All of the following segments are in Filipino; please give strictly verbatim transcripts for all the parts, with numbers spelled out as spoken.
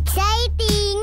Exciting!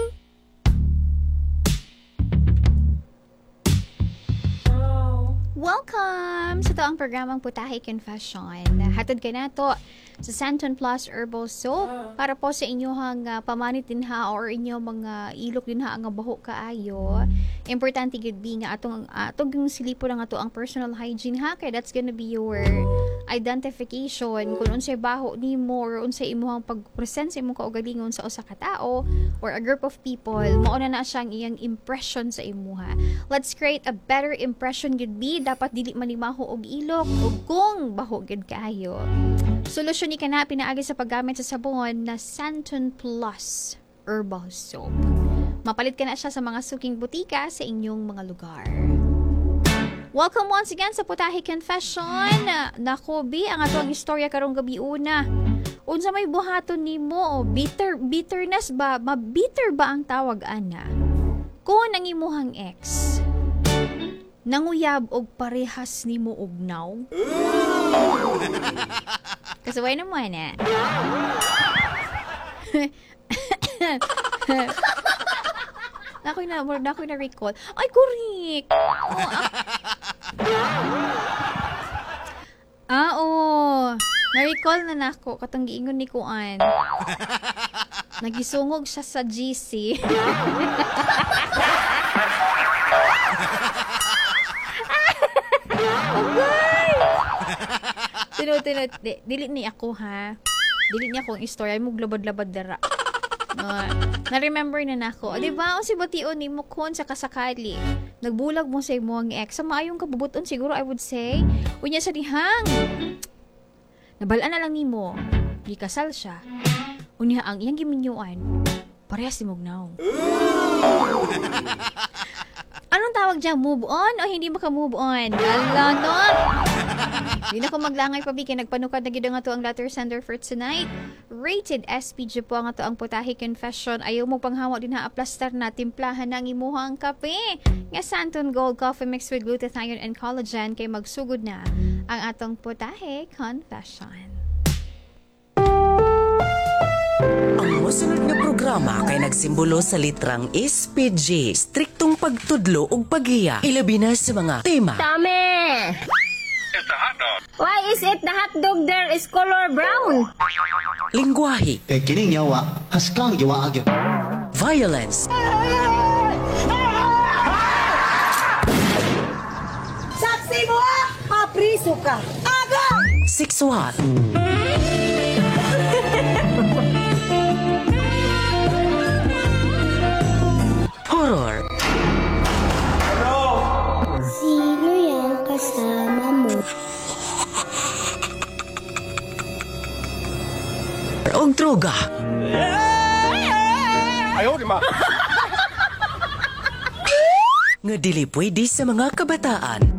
Welcome sa to ang programang Putahe Confession. Hatod ka na to sa Santon Plus Herbal Soap para po sa inyong uh, pamanit din ha or inyong mga ilok din ha ang baho kaayo. Importante gud bi nga atong uh, atong silipo lang ato ang personal hygiene ha kay that's gonna be your identification kung unsay baho nimo or unsay imong pag-present sa imong kaugalingon sa usa ka tawo or a group of people. Mao na na siyang iyang impression sa imuha. Let's create a better impression gud bi. Dapat dili manimaho og ilok ug kung baho gud kaayo. Solusyon ni kana pinaagi sa paggamit sa sabon na Santon Plus Herbal Soap. Mapalit ka na siya sa mga suking butika sa inyong mga lugar. Welcome once again sa Putahe Confession. Nako bi ang atong istorya karong gabi una. Unsa may buhaton nimo? Bitter bitterness ba? Mabitter ba ang tawag ana? Kung ang imuhang ex nanguyab og parehas nimo og naw. Kasabay naman eh. Nakoy na, nakoy na recall. Ay, kurik! Oh, ah, ah, oh. Na-recall na nako. Katong giingon ni Kuan. Nagisungog siya sa G C. Okay! Tinod, tinod. Dili ni ako, ha? Dili ni akong istorya. Mo glabad-labad dara. Uh, na-remember na nako. O, diba? O si bation ni mo kon sa kasakali. Nagbulag mo sa imo ang ex. Sa maayong kabubuton siguro, I would say. Unya sa dihang. Nabalaan na lang ni mo. Di kasal siya. Unya ang iyang giminyuan. Parehas ni Mugnaw. Anong tawag dyan? Move on o hindi maka-move on? Lala, no? Hindi na ko maglangay pa, Biki. Nagpanukad na gida nga to ang letter sender for tonight. Rated S P G po nga to ang Putahe Confession. Ayaw mo panghawa din ha, aplastar na timplahan ng imuha ang kape. Nga Santon Gold Coffee mixed with glutathione and collagen kay magsugod na ang atong Putahe Confession. Ang musunod na programa kay nagsimbolo sa litrang S P G, striktong pagtudlo ug paghiya, ilabi na sa mga tema. Tame! It's a hot dog. Why is it the hot dog there is color brown? Lingwahe, Eh, kining yawa, haskang yawa agyo. violence, Saksi mo ah! Mapriso ka! Aga! sexual, horror, Sino yung kasama mo? ug droga. Ayaw, di ma. Nga dili pwede sa mga kabataan.